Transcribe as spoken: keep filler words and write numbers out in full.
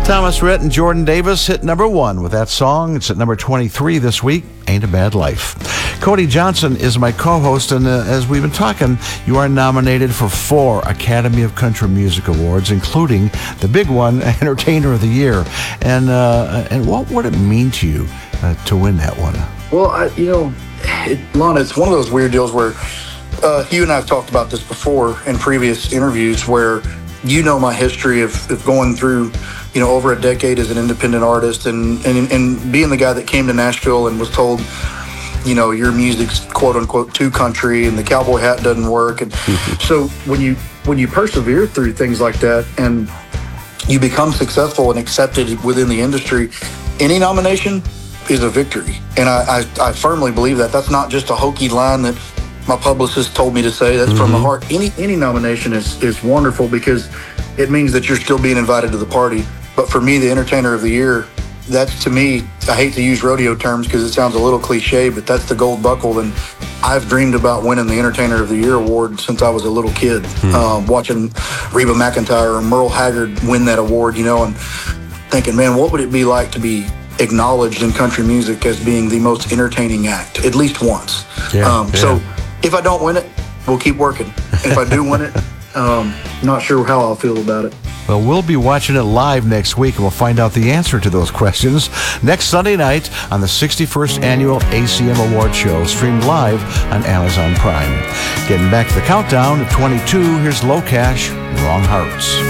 Thomas Rhett and Jordan Davis hit number one with that song. It's at number twenty-three this week, Ain't a Bad Life. Cody Johnson is my co-host, and uh, as we've been talking, you are nominated for four Academy of Country Music Awards, including the big one, Entertainer of the Year. And uh, and what would it mean to you uh, to win that one? Well, I, you know, it, Lana, it's one of those weird deals where uh, you and I have talked about this before in previous interviews, where you know my history of, of going through, you know, over a decade as an independent artist, and, and and being the guy that came to Nashville and was told, you know, your music's quote unquote too country and the cowboy hat doesn't work. And so when you when you persevere through things like that and you become successful and accepted within the industry, any nomination is a victory. And I, I, I firmly believe that. That's not just a hokey line that my publicist told me to say. That's mm-hmm. from the heart. Any any nomination is, is wonderful because it means that you're still being invited to the party. But for me, the Entertainer of the Year, that's, to me, I hate to use rodeo terms because it sounds a little cliche, but that's the gold buckle. And I've dreamed about winning the Entertainer of the Year award since I was a little kid, mm-hmm. um, watching Reba McEntire or Merle Haggard win that award, you know, and thinking, man, what would it be like to be acknowledged in country music as being the most entertaining act, at least once. Yeah, um, yeah. So if I don't win it, we'll keep working. If I do win it, um, not sure how I'll feel about it. Well, we'll be watching it live next week, and we'll find out the answer to those questions next Sunday night on the sixty-first Annual A C M Award Show, streamed live on Amazon Prime. Getting back to the countdown of twenty-two, here's Low Cash, Wrong Hearts.